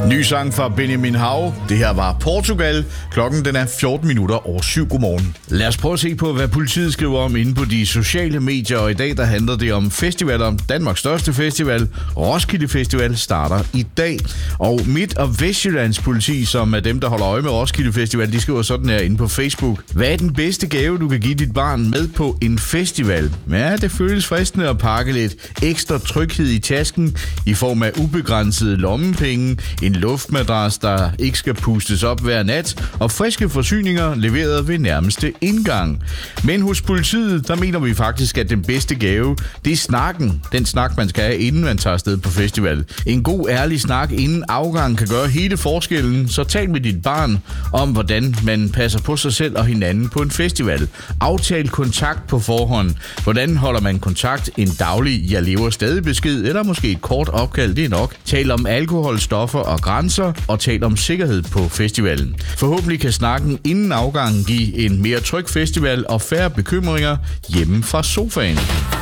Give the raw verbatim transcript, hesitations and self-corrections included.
Ny sang fra Benjamin Hav. Det her var Portugal. Klokken den er fjorten minutter over syv. Godmorgen. Lad os prøve at se på, hvad politiet skriver om inde på de sociale medier. Og i dag der handler det om festivaler. Danmarks største festival, Roskilde Festival, starter i dag. Og Midt- og Vestjyllands politi, som er dem, der holder øje med Roskilde Festival, de skriver sådan her inde på Facebook. Hvad er den bedste gave, du kan give dit barn med på en festival? Ja, det føles fristende at pakke lidt ekstra tryghed i tasken i form af ubegrænsede lommepenge, en luftmadras, der ikke skal pustes op hver nat, og friske forsyninger leveret ved nærmeste indgang. Men hos politiet, der mener vi faktisk, at den bedste gave, det er snakken. Den snak, man skal have, inden man tager afsted på festival. En god, ærlig snak inden afgang kan gøre hele forskellen, så tal med dit barn om, hvordan man passer på sig selv og hinanden på en festival. Aftal kontakt på forhånd. Hvordan holder man kontakt? En daglig, jeg lever stadig besked, eller måske et kort opkald, det er nok. Tal om alkohol, stoffer og grænser, og tal om sikkerhed på festivalen. Forhåbentlig kan snakken inden afgangen give en mere tryg festival og færre bekymringer hjemme fra sofaen.